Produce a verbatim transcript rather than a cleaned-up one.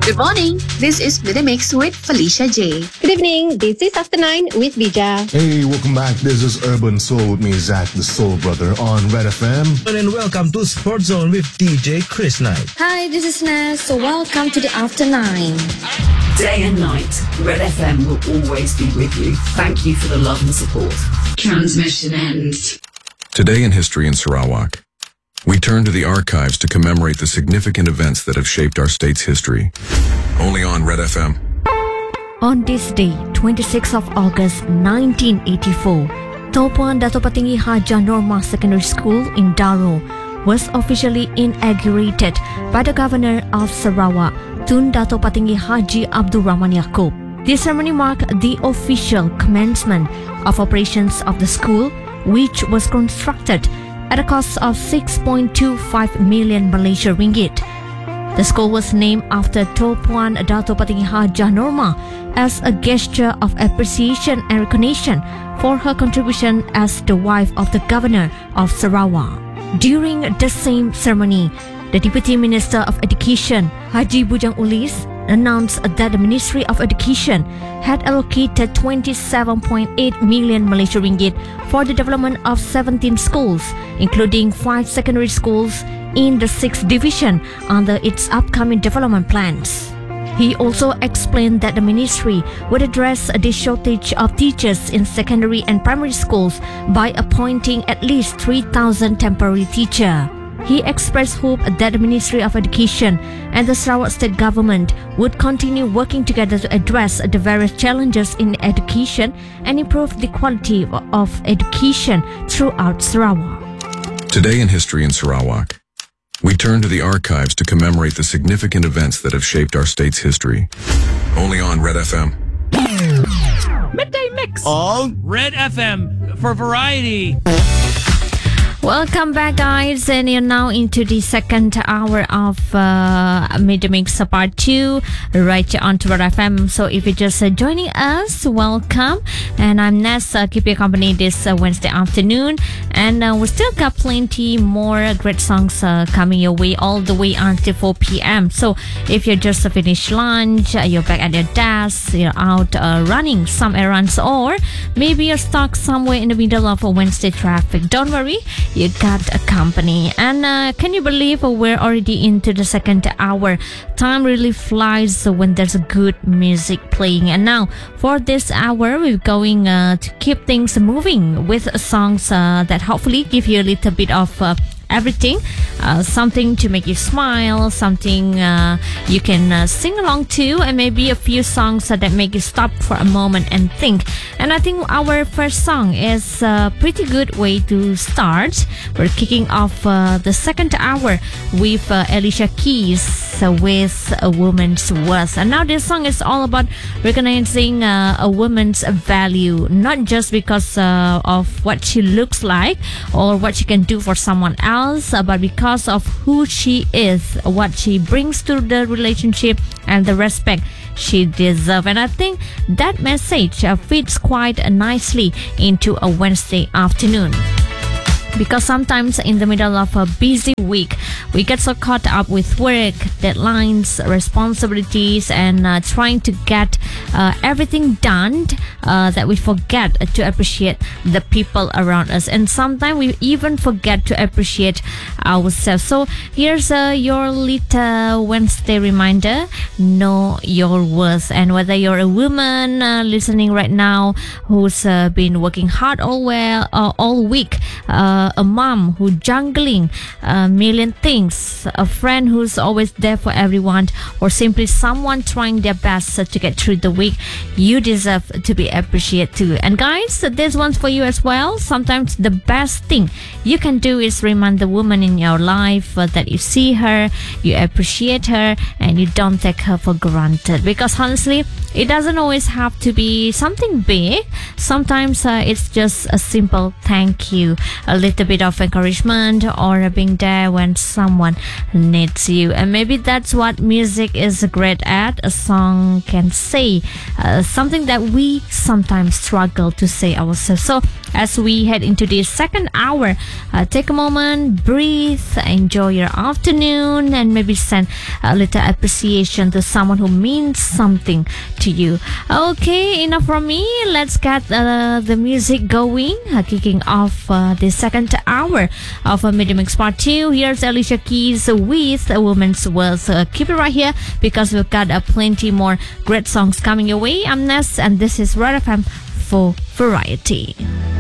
Good morning. This is Midmix with Felicia J. Good evening. This is After Nine with Bija. Hey, welcome back. This is Urban Soul with me, Zach the Soul Brother on Red F M. And welcome to Sports Zone with D J Chris Knight. Hi, this is Naz. So welcome to the After Nine. Day and night, Red F M will always be with you. Thank you for the love and support. Transmission ends. Today in history in Sarawak, we turn to the archives to commemorate the significant events that have shaped our state's history. Only on Red F M. On this day, twenty-sixth of August nineteen eighty-four, Topuan Dato Patinggi Haja Norma Secondary School in Daro was officially inaugurated by the Governor of Sarawak, Tun Dato Patinggi Haji Abdul Rahman Yaakob. This ceremony marked the official commencement of operations of the school, which was constructed at a cost of six point two five million Malaysia ringgit. The school was named after Topuan Dato Patinggi Haja Norma as a gesture of appreciation and recognition for her contribution as the wife of the Governor of Sarawak. During the same ceremony, the Deputy Minister of Education, Haji Bujang Ulis, announced that the Ministry of Education had allocated twenty-seven point eight million Malaysia ringgit for the development of seventeen schools, including five secondary schools in the sixth division under its upcoming development plans. He also explained that the ministry would address the shortage of teachers in secondary and primary schools by appointing at least three thousand temporary teachers. He expressed hope that the Ministry of Education and the Sarawak State Government would continue working together to address the various challenges in education and improve the quality of education throughout Sarawak. Today in history in Sarawak, we turn to the archives to commemorate the significant events that have shaped our state's history. Only on Red F M. Midday Mix on Red F M for variety. Welcome back, guys, and you're now into the second hour of uh, Midday Mix Part two, right here on Red F M. So if you're just uh, joining us, welcome. And I'm Ness, uh, keep you company this uh, Wednesday afternoon. And uh, we still got plenty more great songs uh, coming your way all the way until four p.m. So if you're just uh, finished lunch, uh, you're back at your desk, you're out uh, running some errands, or maybe you're stuck somewhere in the middle of a Wednesday traffic, don't worry. You got a company. And uh, can you believe we're already into the second hour? Time really flies when there's good music playing. And now for this hour, we're going uh, to keep things moving with songs uh, that hopefully give you a little bit of uh, everything, uh, something to make you smile, something uh, you can uh, sing along to, and maybe a few songs uh, that make you stop for a moment and think. And I think our first song is a pretty good way to start. We're kicking off uh, the second hour with uh, Alicia Keys uh, with A Woman's Worth. And now this song is all about recognizing uh, a woman's value, not just because uh, of what she looks like or what she can do for someone else, but because of who she is, what she brings to the relationship, and the respect she deserves. And I think that message uh, fits quite uh, nicely into a Wednesday afternoon. Because sometimes in the middle of a busy week, we get so caught up with work, deadlines, responsibilities, and uh, trying to get uh, everything done uh, that we forget to appreciate the people around us. And sometimes we even forget to appreciate ourselves. So here's uh, your little Wednesday reminder. Know your worth. And whether you're a woman uh, listening right now who's uh, been working hard all, well, uh, all week, uh, a mom who's juggling a million things, a friend who's always there for everyone, or simply someone trying their best to get through the week, you deserve to be appreciated too. And guys, this one's for you as well. Sometimes the best thing you can do is remind the woman in your life uh, that you see her, you appreciate her, and you don't take her for granted. Because honestly, it doesn't always have to be something big. Sometimes uh, it's just a simple thank you, a little bit of encouragement, or being there when someone needs you. And maybe that's what music is great at. A song can say uh, something that we sometimes struggle to say ourselves. So as we head into the second hour. Uh, take a moment, breathe, enjoy your afternoon, and maybe send a little appreciation to someone who means something to you. Okay, enough from me. Let's get uh, the music going, uh, kicking off uh, the second hour of uh, Media Mix Part two. Here's Alicia Keys with A Woman's Worth. Uh, keep it right here because we've got uh, plenty more great songs coming your way. I'm Ness, and this is Red F M for Variety.